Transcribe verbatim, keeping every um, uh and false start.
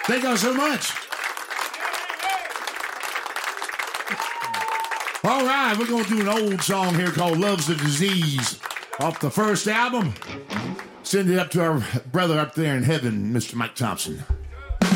Thank y'all so much. All right, we're going to do an old song here called Love's the Disease off the first album. Send it up to our brother up there in heaven, Mister Mike Thompson.